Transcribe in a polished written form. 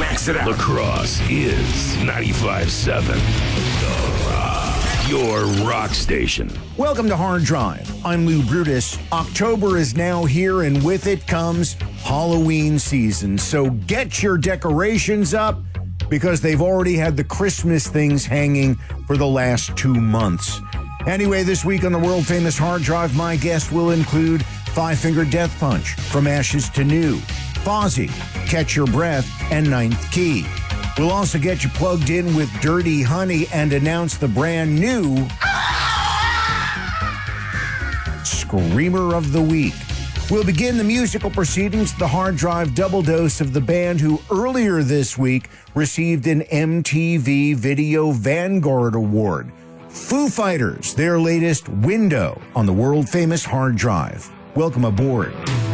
Max it out. La Crosse is 95.7. The Rock. Your rock station. Welcome to Hard Drive. I'm Lou Brutus. October is now here, and with it comes Halloween season. So get your decorations up, because they've already had the Christmas things hanging for the last 2 months. Anyway, this week on the world-famous Hard Drive, my guest will include Five Finger Death Punch, From Ashes to New, Fozzy, Catch Your Breath, and Ninth Key. We'll also get you plugged in with Dirty Honey and announce the brand new Screamer of the Week. We'll begin the musical proceedings, the Hard Drive double dose of the band who earlier this week received an MTV Video Vanguard Award. Foo Fighters, their latest Window on the world-famous Hard Drive. Welcome aboard.